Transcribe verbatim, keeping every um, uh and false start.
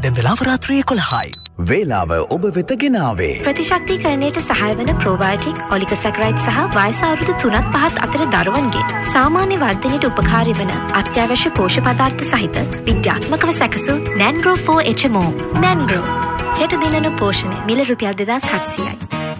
දැන් වෙලාව රාත්‍රී එකොළහයි. වේලාව ඔබ වෙත ගෙනාවේ ප්‍රතිශක්තිකරණයට සහාය වන ප්‍රෝබයෝටික් ඔලිගොසැකරයිඩ් සහ වයස අවුරුදු තුනත් පහත් අතර දරුවන්ගේ සාමාන්‍ය වර්ධනයට උපකාරී වන අත්‍යවශ්‍ය පෝෂ්‍ය පදාර්ථ සහිත විද්‍යාත්මකව සැකසූ නැන්ග්‍රෝ ෆෝර් එච් එම් ඕ. නැන්ග්‍රෝ හෙට දිනන පෝෂණය මිල රුපියල් දෙදාස් හත්සියයි.